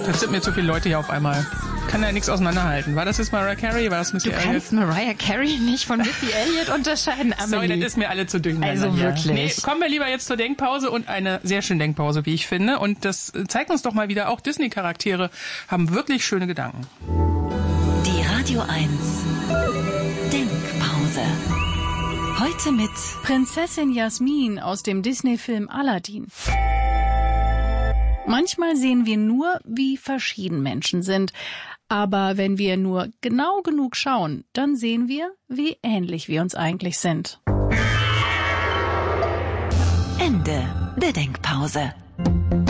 Das sind mir zu viele Leute hier auf einmal. Kann da nichts auseinanderhalten. War das jetzt Mariah Carey? War das Missy Elliott? Du kannst Mariah Carey nicht von Missy Elliott unterscheiden, Amelie. Sorry, das ist mir alle zu dünn. Also wirklich. Nee, kommen wir lieber jetzt zur Denkpause und eine sehr schöne Denkpause, wie ich finde. Und das zeigt uns doch mal wieder, auch Disney-Charaktere haben wirklich schöne Gedanken. Die Radio 1 Denkpause. Heute mit Prinzessin Jasmin aus dem Disney-Film Aladdin. Manchmal sehen wir nur, wie verschieden Menschen sind. Aber wenn wir nur genau genug schauen, dann sehen wir, wie ähnlich wir uns eigentlich sind. Ende der Denkpause.